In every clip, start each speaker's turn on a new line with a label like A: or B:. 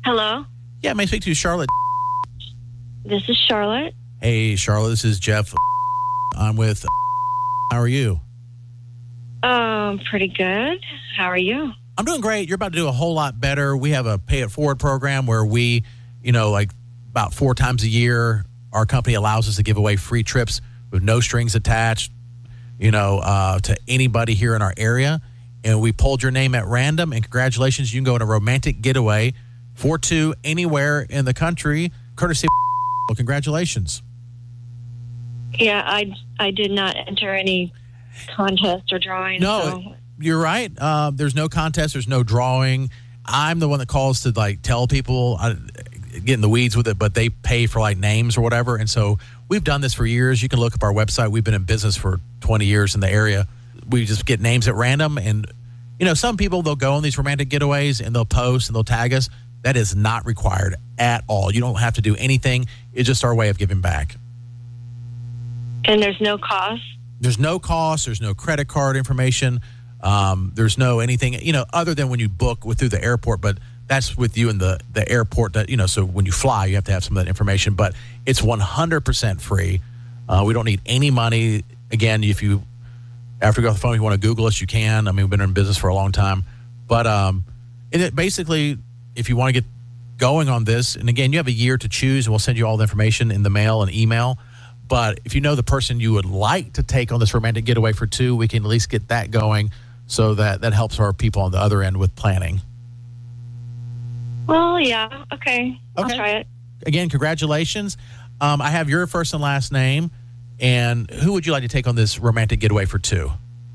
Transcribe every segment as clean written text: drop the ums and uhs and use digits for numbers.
A: Hello?
B: Yeah, may I speak to Charlotte?
A: This is Charlotte.
B: Hey, Charlotte, this is Jeff. I'm with... How are you?
A: Pretty good. How are you?
B: I'm doing great. You're about to do a whole lot better. We have a Pay It Forward program where we, like about 4 times a year, our company allows us to give away free trips with no strings attached, to anybody here in our area. And we pulled your name at random, and congratulations, you can go on a romantic getaway for 2 anywhere in the country, courtesy of... Well, congratulations.
A: Yeah, I did not enter any contest or drawing.
B: No,
A: so.
B: You're right. There's no contest. There's no drawing. I'm the one that calls to tell people, get in the weeds with it, but they pay for names or whatever. And so we've done this for years. You can look up our website. We've been in business for 20 years in the area. We just get names at random. And, some people, they'll go on these romantic getaways and they'll post and they'll tag us. That is not required at all. You don't have to do anything. It's just our way of giving back.
A: And there's no cost? There's
B: no cost. There's no credit card information. There's no anything, other than when you book through the airport, but that's with you in the airport that, so when you fly, you have to have some of that information, but it's 100% free. We don't need any money. Again, after we go off the phone, if you want to Google us, you can. I mean, we've been in business for a long time, but, basically, if you want to get going on this, and again, you have a year to choose, and we'll send you all the information in the mail and email. But if you know the person you would like to take on this romantic getaway for 2, we can at least get that going, so that helps our people on the other end with planning.
A: Well, yeah. Okay. I'll try it.
B: Again, congratulations. I have your first and last name. And who would you like to take on this romantic getaway for 2?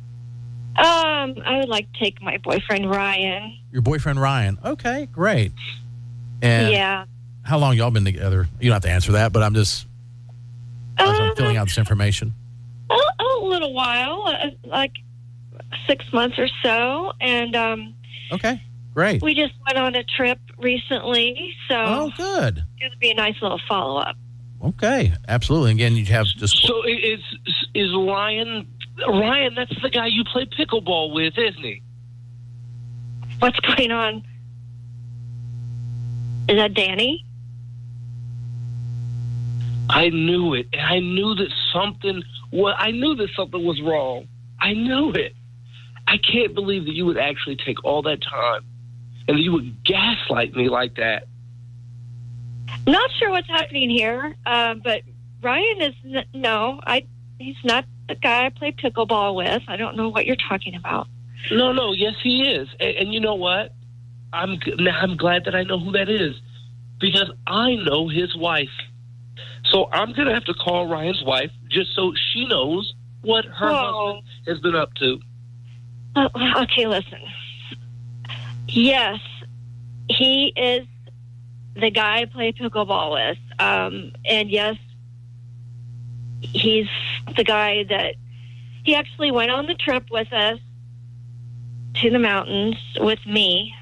A: I would like to take my boyfriend, Ryan.
B: Your boyfriend, Ryan. Okay, great. And
A: yeah.
B: How long y'all been together? You don't have to answer that, but I'm just... I'm filling out this information.
A: A little while, like 6 months or so, and
B: okay, great.
A: We just went on a trip recently, so
B: good.
A: It would be a nice little follow-up.
B: Okay, absolutely. Again, you have just
C: so is Ryan? Ryan, that's the guy you play pickleball with, isn't he?
A: What's going on? Is that Danny?
C: I knew it. I knew that something was wrong. I knew it. I can't believe that you would actually take all that time and that you would gaslight me like that.
A: Not sure what's happening here, but Ryan is he's not the guy I play pickleball with. I don't know what you're talking about.
C: No, yes, he is. And you know what? I'm glad that I know who that is, because I know his wife. So I'm going to have to call Ryan's wife just so she knows what her husband has been up to.
A: Okay, listen. Yes, he is the guy I play pickleball with. And yes, he's the guy that... He actually went on the trip with us to the mountains with me.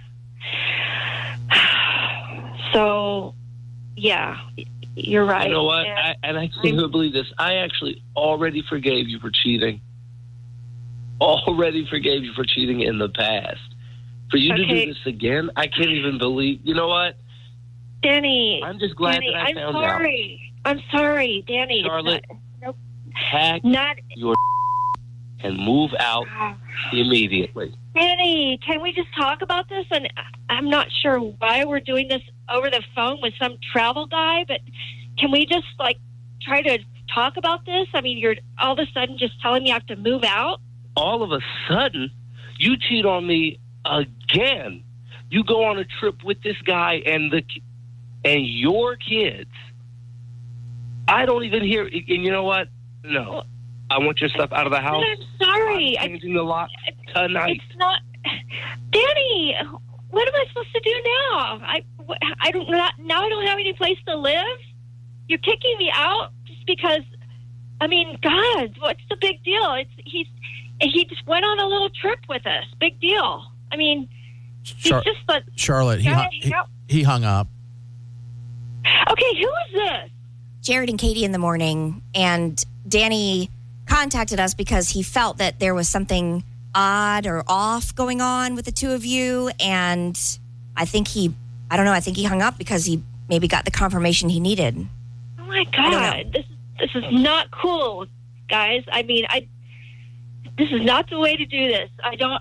A: So, yeah... You're right.
C: You know what? I can't even believe this. I actually already forgave you for cheating. Already forgave you for cheating in the past. For you to do this again, I can't even believe. You know what?
A: Danny.
C: I'm just glad that I found out.
A: I'm sorry, Danny.
C: Charlotte, pack your and move out immediately.
A: Danny, can we just talk about this? And I'm not sure why we're doing this over the phone with some travel guy, but can we just try to talk about this? I mean, you're all of a sudden just telling me I have to move out.
C: All of a sudden, you cheat on me again. You go on a trip with this guy and your kids. I don't even hear. And you know what? No. I want your stuff out of the house.
A: I'm sorry.
C: I'm changing the lock tonight.
A: It's not... Danny, what am I supposed to do now? I don't have any place to live. You're kicking me out just because... I mean, God, what's the big deal? He just went on a little trip with us. Big deal. I mean, he's just like...
B: Charlotte, he hung up.
A: Okay, who is this?
D: Jared and Katie in the morning, and Danny contacted us because he felt that there was something odd or off going on with the two of you, and I think he I don't know. I think he hung up because he maybe got the confirmation he needed.
A: Oh my God, this is not cool, guys. I mean, this is not the way to do this.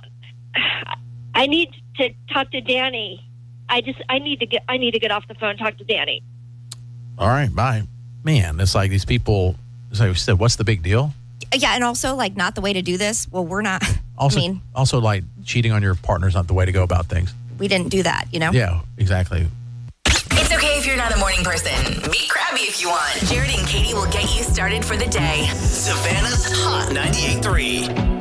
A: I need to talk to Danny. I need to get off the phone and talk to Danny.
B: All right, bye. Man, it's like these people. It's like we said, what's the big deal?
D: Yeah, and also like not the way to do this. Well, we're not.
B: Also, like cheating on your partner is not the way to go about things.
D: We didn't do that, you know?
B: Yeah, exactly.
E: It's okay if you're not a morning person. Be crabby if you want. Jared and Katie will get you started for the day.
F: Savannah's Hot 98.3.